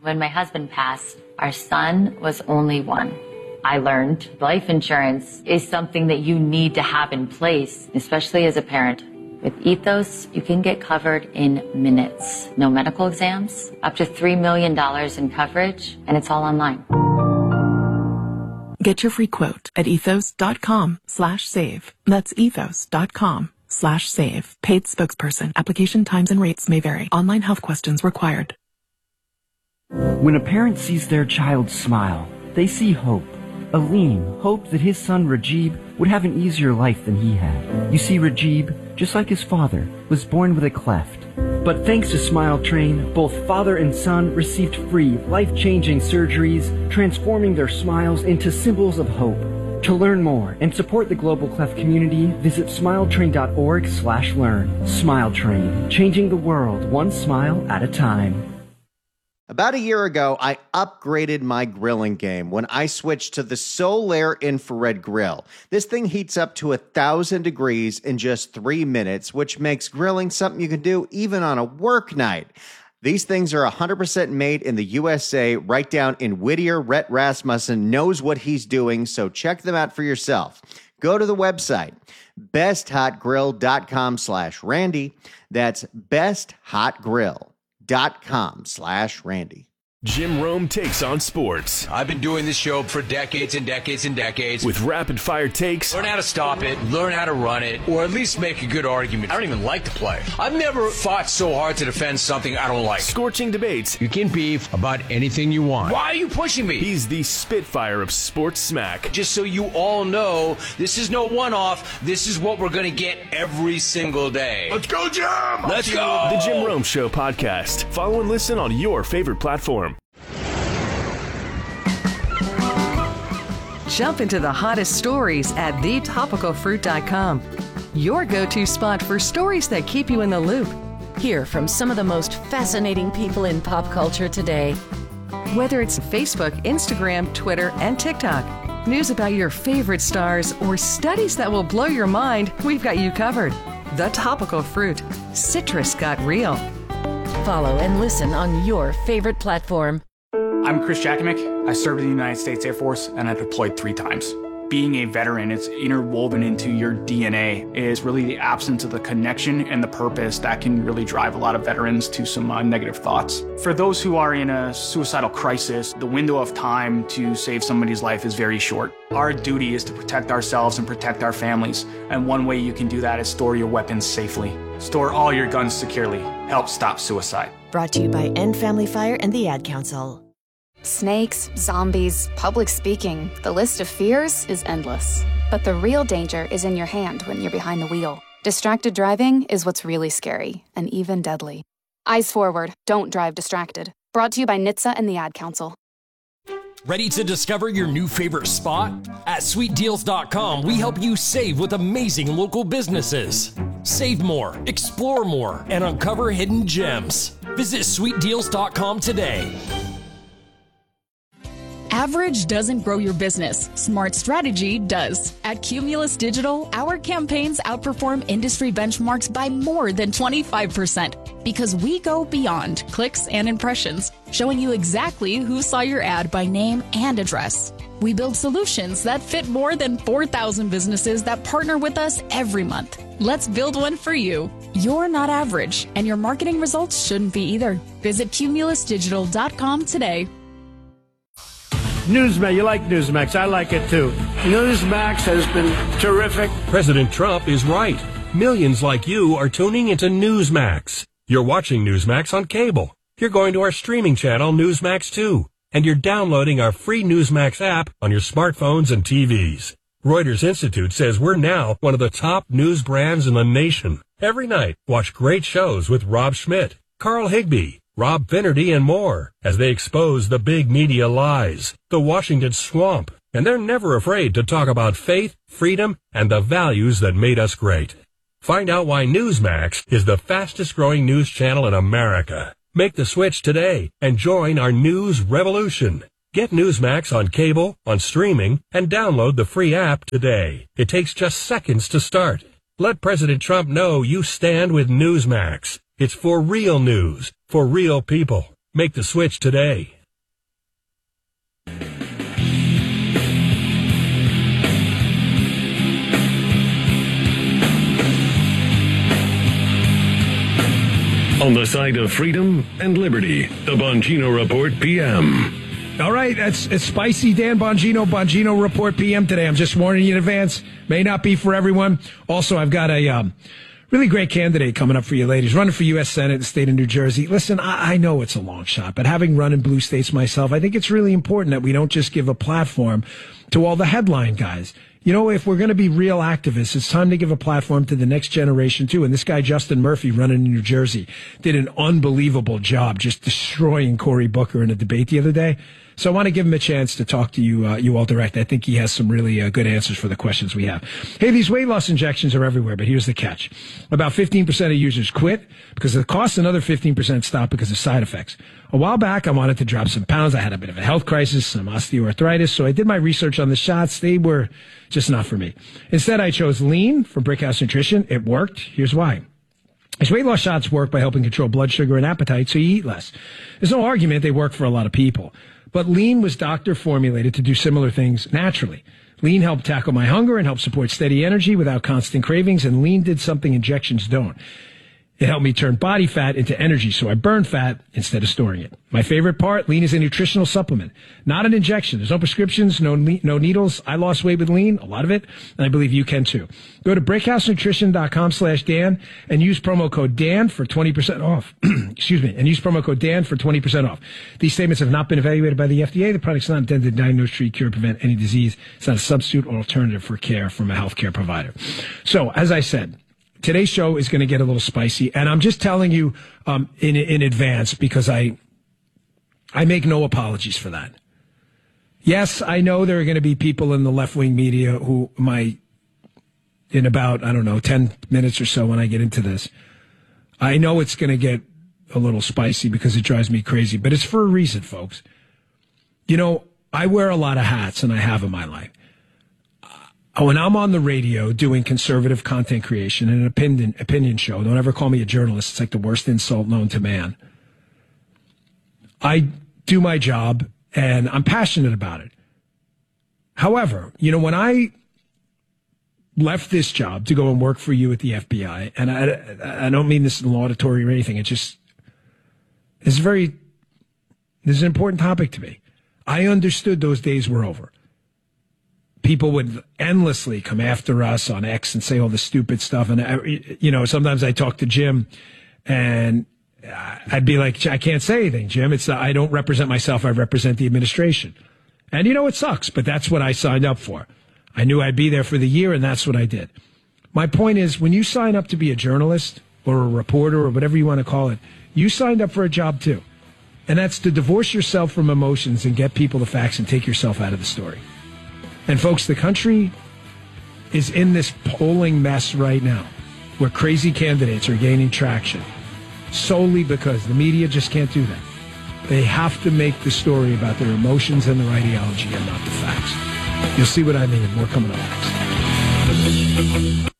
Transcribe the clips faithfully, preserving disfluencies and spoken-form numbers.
When my husband passed, our son was only one. I learned life insurance is something that you need to have in place, especially as a parent. With Ethos, you can get covered in minutes. No medical exams, up to three million dollars in coverage, and it's all online. Get your free quote at ethos.com slash save. That's ethos.com slash save. Paid spokesperson. Application times and rates may vary. Online health questions required. When a parent sees their child smile, they see hope. Aleem hoped that his son Rajib would have an easier life than he had. You see, Rajib, just like his father, was born with a cleft. But thanks to Smile Train, both father and son received free, life-changing surgeries, transforming their smiles into symbols of hope. To learn more and support the Global Cleft community, visit smiletrain.org slash learn. Smile Train, changing the world one smile at a time. About a year ago, I upgraded my grilling game when I switched to the Solaire infrared grill. This thing heats up to a thousand degrees in just three minutes, which makes grilling something you can do even on a work night. These things are one hundred percent made in the U S A, right down in Whittier. Rhett Rasmussen knows what he's doing, so check them out for yourself. Go to the website, besthotgrill.com slash Randy. That's besthotgrill.com slash Randy. Jim Rome takes on sports. I've been doing this show for decades and decades and decades. With rapid-fire takes. Learn how to stop it, learn how to run it, or at least make a good argument. I don't even like to play. I've never fought so hard to defend something I don't like. Scorching debates. You can beef about anything you want. Why are you pushing me? He's the Spitfire of sports smack. Just so you all know, this is no one-off. This is what we're going to get every single day. Let's go, Jim! Let's go! The Jim Rome Show podcast. Follow and listen on your favorite platform. Jump into the hottest stories at the topical fruit dot com. Your go-to spot for stories that keep you in the loop. Hear from some of the most fascinating people in pop culture today. Whether it's Facebook, Instagram, Twitter, and TikTok, news about your favorite stars, or studies that will blow your mind, we've got you covered. The Topical Fruit. Citrus got real. Follow and listen on your favorite platform. I'm Chris Jakimick. I served in the United States Air Force and I deployed three times. Being a veteran, it's interwoven into your D N A. It is really the absence of the connection and the purpose that can really drive a lot of veterans to some uh, negative thoughts. For those who are in a suicidal crisis, the window of time to save somebody's life is very short. Our duty is to protect ourselves and protect our families. And one way you can do that is store your weapons safely. Store all your guns securely. Help stop suicide. Brought to you by End Family Fire and the Ad Council. Snakes, zombies, public speaking. The list of fears is endless. But the real danger is in your hand when you're behind the wheel. Distracted driving is what's really scary and even deadly. Eyes forward, don't drive distracted. Brought to you by N H T S A and the Ad Council. Ready to discover your new favorite spot? At sweet deals dot com, we help you save with amazing local businesses. Save more, explore more, and uncover hidden gems. Visit sweet deals dot com today. Average doesn't grow your business. Smart strategy does. At Cumulus Digital, our campaigns outperform industry benchmarks by more than twenty-five percent because we go beyond clicks and impressions, showing you exactly who saw your ad by name and address. We build solutions that fit more than four thousand businesses that partner with us every month. Let's build one for you. You're not average, and your marketing results shouldn't be either. Visit cumulus digital dot com today. Newsmax, you like Newsmax. I like it too. Newsmax has been terrific. President Trump is right. Millions like you are tuning into Newsmax. You're watching Newsmax on cable. You're going to our streaming channel, Newsmax two. And you're downloading our free Newsmax app on your smartphones and T Vs. Reuters Institute says we're now one of the top news brands in the nation. Every night, watch great shows with Rob Schmidt, Carl Higbie, Rob Finnerty, and more as they expose the big media lies, the Washington swamp, and they're never afraid to talk about faith, freedom, and the values that made us great. Find out why Newsmax is the fastest-growing news channel in America. Make the switch today and join our news revolution. Get Newsmax on cable, on streaming, and download the free app today. It takes just seconds to start. Let President Trump know you stand with Newsmax. It's for real news, for real people. Make the switch today. On the side of freedom and liberty, the Bongino Report P M. All right, it's, it's spicy Dan Bongino, Bongino Report P M today. I'm just warning you in advance. May not be for everyone. Also, I've got a um, really great candidate coming up for you ladies, running for U S Senate in the state of New Jersey. Listen, I, I know it's a long shot, but having run in blue states myself, I think it's really important that we don't just give a platform to all the headline guys. You know, if we're going to be real activists, it's time to give a platform to the next generation, too. And this guy, Justin Murphy, running in New Jersey, did an unbelievable job just destroying Cory Booker in a debate the other day. So I want to give him a chance to talk to you, uh, you all direct. I think he has some really uh, good answers for the questions we have. Hey, these weight loss injections are everywhere, but here's the catch. About fifteen percent of users quit because of the cost, another fifteen percent stop because of side effects. A while back, I wanted to drop some pounds. I had a bit of a health crisis, some osteoarthritis, so I did my research on the shots. They were just not for me. Instead, I chose Lean from Brickhouse Nutrition. It worked. Here's why. These weight loss shots work by helping control blood sugar and appetite, so you eat less. There's no argument they work for a lot of people. But Lean was doctor formulated to do similar things naturally. Lean helped tackle my hunger and helped support steady energy without constant cravings, and Lean did something injections don't. It helped me turn body fat into energy, so I burn fat instead of storing it. My favorite part, Lean is a nutritional supplement, not an injection. There's no prescriptions, no no needles. I lost weight with Lean, a lot of it, and I believe you can too. Go to breakousenutrition.com slash Dan and use promo code Dan for twenty percent off. Excuse me, and use promo code Dan for twenty percent off. These statements have not been evaluated by the F D A. The product's not intended to diagnose, treat, cure, prevent any disease. It's not a substitute or alternative for care from a healthcare provider. So, as I said, today's show is going to get a little spicy, and I'm just telling you um, in in advance because I I make no apologies for that. Yes, I know there are going to be people in the left-wing media who might, in about, I don't know, ten minutes or so when I get into this, I know it's going to get a little spicy because it drives me crazy, but it's for a reason, folks. You know, I wear a lot of hats, and I have in my life. When I'm on the radio doing conservative content creation and an opinion, opinion show, don't ever call me a journalist. It's like the worst insult known to man. I do my job, and I'm passionate about it. However, you know, when I left this job to go and work for you at the F B I, and I, I don't mean this in laudatory or anything, it just is very, this is an important topic to me. I understood those days were over. People would endlessly come after us on X and say all the stupid stuff. And, I, you know, sometimes I talk to Jim and I'd be like, I can't say anything, Jim. It's I don't represent myself. I represent the administration. And, you know, it sucks, but that's what I signed up for. I knew I'd be there for the year, and that's what I did. My point is, when you sign up to be a journalist or a reporter or whatever you want to call it, you signed up for a job too. And that's to divorce yourself from emotions and get people the facts and take yourself out of the story. And folks, the country is in this polling mess right now where crazy candidates are gaining traction solely because the media just can't do that. They have to make the story about their emotions and their ideology and not the facts. You'll see what I mean. More coming up next.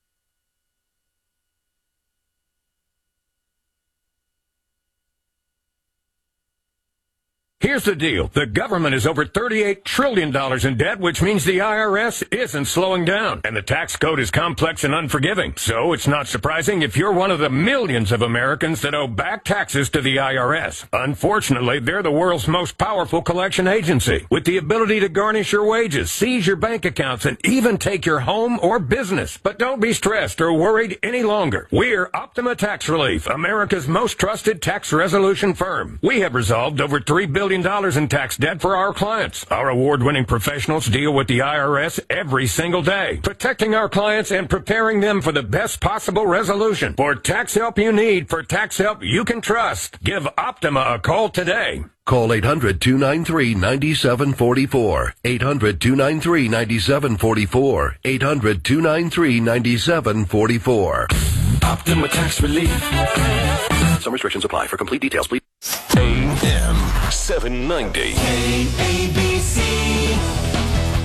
Here's the deal. The government is over thirty-eight trillion dollars in debt, which means the I R S isn't slowing down. And the tax code is complex and unforgiving. So it's not surprising if you're one of the millions of Americans that owe back taxes to the I R S. Unfortunately, they're the world's most powerful collection agency, with the ability to garnish your wages, seize your bank accounts, and even take your home or business. But don't be stressed or worried any longer. We're Optima Tax Relief, America's most trusted tax resolution firm. We have resolved over three billion dollars in tax debt for our clients. Our award-winning professionals deal with the I R S every single day, protecting our clients and preparing them for the best possible resolution. For tax help you need, for tax help you can trust, give Optima a call today. Call eight hundred, two nine three, nine seven four four. eight hundred, two nine three, nine seven four four. eight hundred, two nine three, nine seven four four. Optima Tax Relief. Some restrictions apply. For complete details, please. A M seven ninety. A A B C.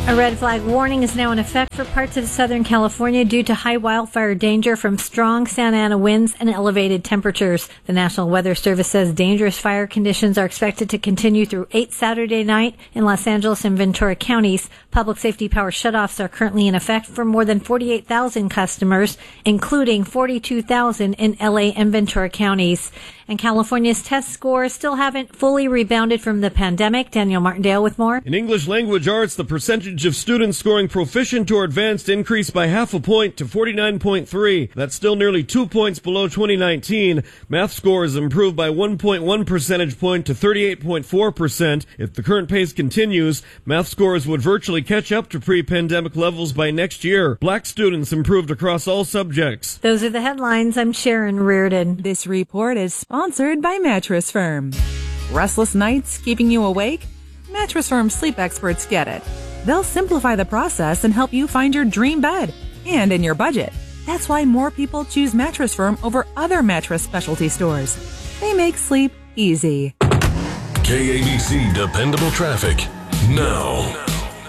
A red flag warning is now in effect for parts of Southern California due to high wildfire danger from strong Santa Ana winds and elevated temperatures. The National Weather Service says dangerous fire conditions are expected to continue through eight Saturday night in Los Angeles and Ventura counties. Public safety power shutoffs are currently in effect for more than forty-eight thousand customers, including forty-two thousand in L A and Ventura counties. And California's test scores still haven't fully rebounded from the pandemic. Daniel Martindale with more. In English language arts, the percentage of students scoring proficient or advanced increased by half a point to forty-nine point three. That's still nearly two points below twenty nineteen. Math scores improved by one point one percentage point to thirty-eight point four percent. If the current pace continues, math scores would virtually catch up to pre-pandemic levels by next year. Black students improved across all subjects. Those are the headlines. I'm Sharon Reardon. This report is sponsored by Mattress Firm. Restless nights keeping you awake? Mattress Firm sleep experts get it. They'll simplify the process and help you find your dream bed and in your budget. That's why more people choose Mattress Firm over other mattress specialty stores. They make sleep easy. K A B C Dependable Traffic now.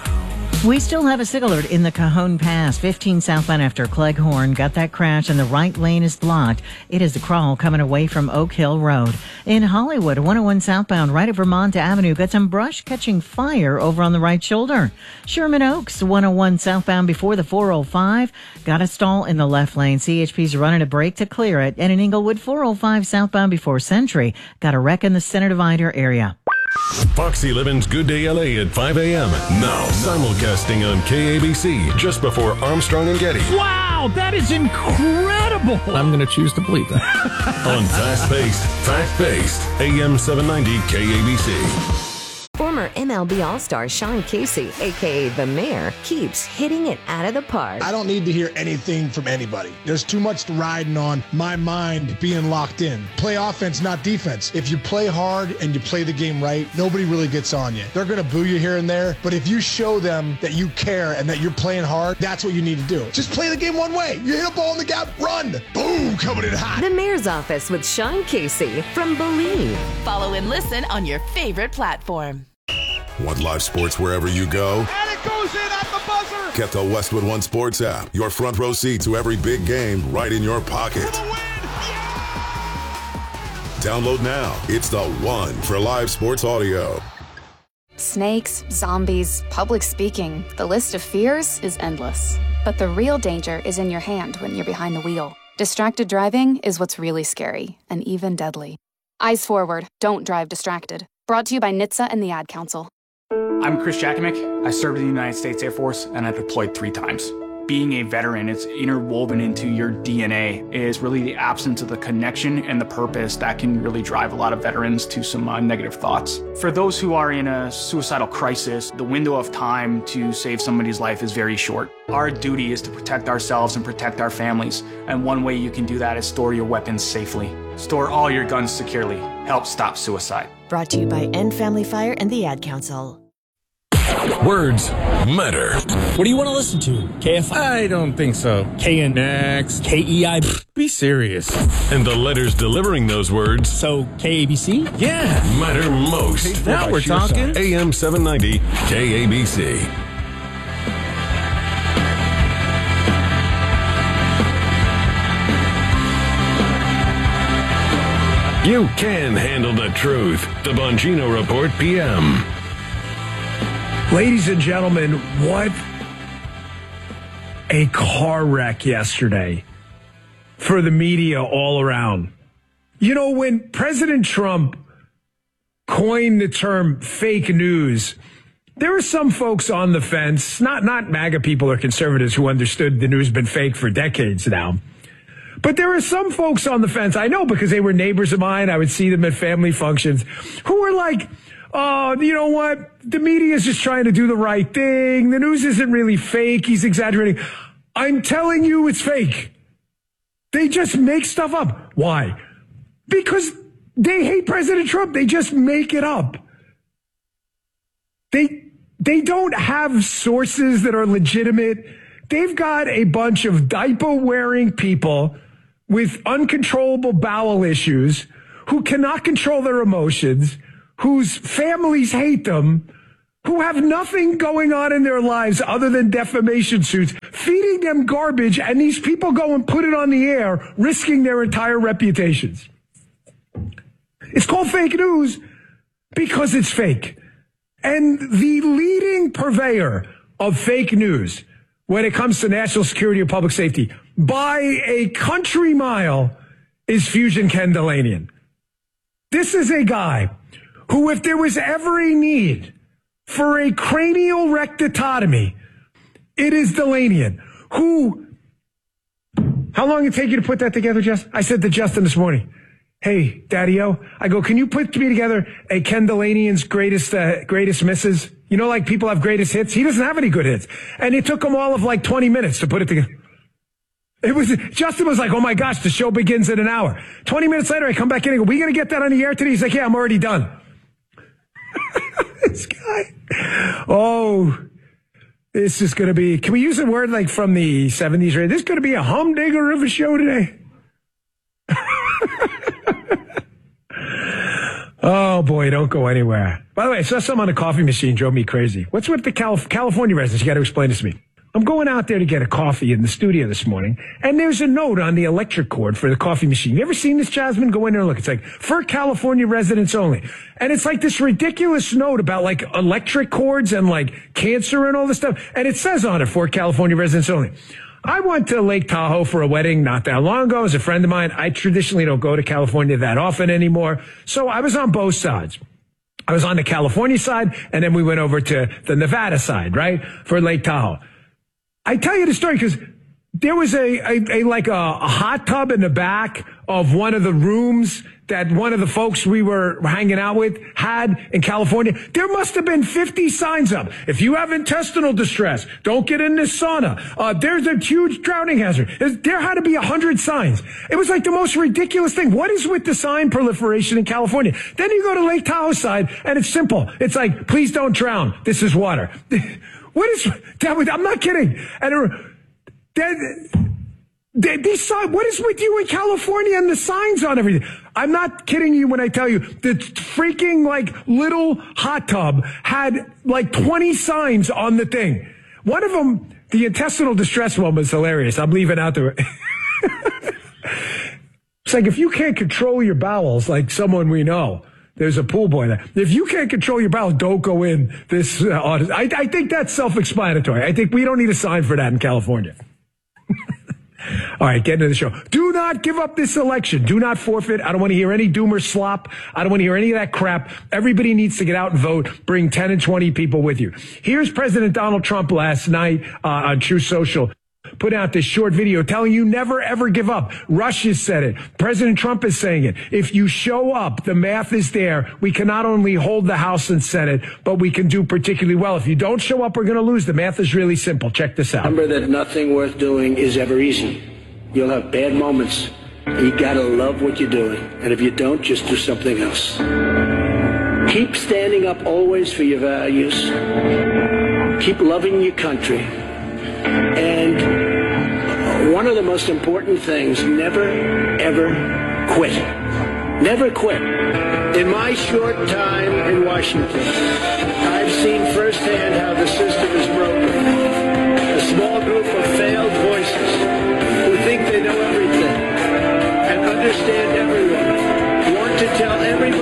We still have a sick alert in the Cajon Pass, fifteen southbound after Cleghorn. Got that crash and the right lane is blocked. It is the crawl coming away from Oak Hill Road. In Hollywood, one oh one southbound right at Vermont Avenue. Got some brush catching fire over on the right shoulder. Sherman Oaks, one oh one southbound before the four oh five. Got a stall in the left lane. C H P's running a brake to clear it. And in Inglewood, four oh five southbound before Century. Got a wreck in the center divider area. Fox eleven's Good Day L A at five a.m. Now, simulcasting on K A B C just before Armstrong and Getty. Wow, that is incredible. I'm going to choose to believe that. On fast-paced, fact-based, A M seven ninety K A B C. Former M L B All-Star Sean Casey, a k a. The Mayor, keeps hitting it out of the park. I don't need to hear anything from anybody. There's too much riding on my mind being locked in. Play offense, not defense. If you play hard and you play the game right, nobody really gets on you. They're going to boo you here and there, but if you show them that you care and that you're playing hard, that's what you need to do. Just play the game one way. You hit a ball in the gap, run. Boom, coming in hot. The Mayor's Office with Sean Casey from Believe. Follow and listen on your favorite platform. Want live sports wherever you go? And it goes in at the buzzer! Get the Westwood One Sports app. Your front row seat to every big game right in your pocket. For the win! Yeah! Download now. It's the one for live sports audio. Snakes, zombies, public speaking. The list of fears is endless. But the real danger is in your hand when you're behind the wheel. Distracted driving is what's really scary and even deadly. Eyes forward. Don't drive distracted. Brought to you by N H T S A and the Ad Council. I'm Chris Jakimick. I served in the United States Air Force and I deployed three times. Being a veteran, it's interwoven into your D N A, is really the absence of the connection and the purpose that can really drive a lot of veterans to some uh, negative thoughts. For those who are in a suicidal crisis, the window of time to save somebody's life is very short. Our duty is to protect ourselves and protect our families, and one way you can do that is store your weapons safely. Store all your guns securely. Help stop suicide. Brought to you by End Family Fire and the Ad Council. Words matter. What do you want to listen to? K F I? I don't think so. K N X, K E I. Be serious. And the letters delivering those words. So K A B C? Yeah. Matter most. Now we're talking. A M seven ninety K A B C. You can handle the truth. The Bongino Report P M. Ladies and gentlemen, what a car wreck yesterday for the media all around. You know, when President Trump coined the term fake news, there were some folks on the fence, not, not MAGA people or conservatives who understood the news had been fake for decades now. But there were some folks on the fence, I know because they were neighbors of mine, I would see them at family functions, who were like, oh, you know what? The media is just trying to do the right thing. The news isn't really fake. He's exaggerating. I'm telling you it's fake. They just make stuff up. Why? Because they hate President Trump. They just make it up. They, they don't have sources that are legitimate. They've got a bunch of diaper-wearing people with uncontrollable bowel issues who cannot control their emotions, whose families hate them, who have nothing going on in their lives other than defamation suits, feeding them garbage, and these people go and put it on the air, risking their entire reputations. It's called fake news because it's fake. And the leading purveyor of fake news when it comes to national security or public safety, by a country mile, is Fusion Ken Dilanian. This is a guy who, if there was ever a need for a cranial rectotomy, it is Dilanian. Who, how long did it take you to put that together, Jess? I said to Justin this morning, hey, Daddy-O, I go, can you put me together a Ken Dilanian's greatest, uh, greatest misses? You know, like people have greatest hits? He doesn't have any good hits. And it together all of like twenty minutes to put it together. It was, Justin was like, oh my gosh, the show begins in an hour. twenty minutes later, I come back in and go, we going to get that on the air today? He's like, yeah, I'm already done. This guy. Oh, this is going to be, can we use a word like from the seventies? Right? This is going to be a humdinger of a show today. Oh, boy, don't go anywhere. By the way, I saw something on the coffee machine, drove me crazy. What's with the Calif- California residents? You got to explain this to me. I'm going out there to get a coffee in the studio this morning, and there's a note on the electric cord for the coffee machine. You ever seen this, Jasmine? Go in there and look. It's like, for California residents only. And it's like this ridiculous note about, like, electric cords and, like, cancer and all this stuff. And it says on it, for California residents only. I went to Lake Tahoe for a wedding not that long ago as a friend of mine. I traditionally don't go to California that often anymore. So I was on both sides. I was on the California side, and then we went over to the Nevada side, right, for Lake Tahoe. I tell you the story because there was a, a, a like a, a hot tub in the back of one of the rooms that one of the folks we were hanging out with had in California. There must have been fifty signs up. If you have intestinal distress, don't get in this sauna. Uh, there's a huge drowning hazard. There had to be a hundred signs. It was like the most ridiculous thing. What is with the sign proliferation in California? Then you go to Lake Tahoe side, and it's simple. It's like, please don't drown. This is water. What is, I'm not kidding. And then, They, these signs, what is with you in California and the signs on everything? I'm not kidding you when I tell you the freaking like little hot tub had like twenty signs on the thing. One of them, the intestinal distress one, was hilarious. I'm leaving out there. It's like if you can't control your bowels, like someone we know, there's a pool boy there. If you can't control your bowels, don't go in this uh, audit. I, I think that's self-explanatory. I think we don't need a sign for that in California. All right, get into the show. Do not give up this election. Do not forfeit. I don't want to hear any doomer slop. I don't want to hear any of that crap. Everybody needs to get out and vote. Bring ten and twenty people with you. Here's President Donald Trump last night uh, on Truth Social. Put out this short video telling you never, ever give up. Rush has said it. President Trump is saying it. If you show up, the math is there. We can not only hold the House and Senate, but we can do particularly well. If you don't show up, we're going to lose. The math is really simple. Check this out. Remember that nothing worth doing is ever easy. You'll have bad moments. You got to love what you're doing. And if you don't, just do something else. Keep standing up always for your values. Keep loving your country. And one of the most important things, never, ever quit. Never quit. In my short time in Washington, I've seen firsthand